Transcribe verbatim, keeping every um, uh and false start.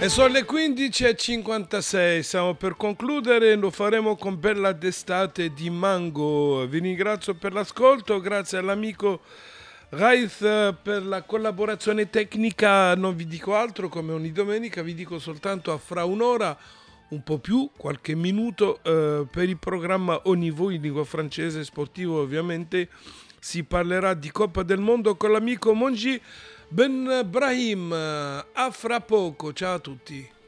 E sono le quindici e cinquantasei, stiamo per concludere, lo faremo con Bella d'estate di Mango. Vi ringrazio per l'ascolto, grazie all'amico Raiz per la collaborazione tecnica, non vi dico altro come ogni domenica, vi dico soltanto a fra un'ora, un po' più, qualche minuto, eh, per il programma Au Niveau in lingua francese sportivo ovviamente. Si parlerà di Coppa del Mondo con l'amico Mongi Ben Brahim. A fra poco, ciao a tutti.